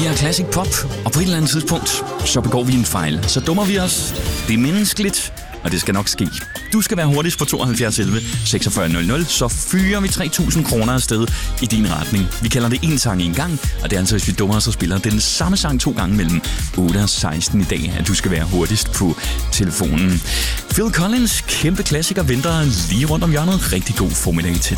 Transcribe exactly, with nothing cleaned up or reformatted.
Vi er Classic Pop, og på et eller andet tidspunkt, så begår vi en fejl. Så dummer vi os. Det er menneskeligt, og det skal nok ske. Du skal være hurtigst på tooghalvfjerds elleve seksogfyrre nul nul, så fyrer vi tre tusind kroner afsted i din retning. Vi kalder det en sang en gang, og det er altså, hvis vi dummer os og spiller den samme sang to gange mellem otte og seksten i dag, at du skal være hurtigst på telefonen. Phil Collins, kæmpe klassiker, venter lige rundt om hjørnet. Rigtig god formiddag til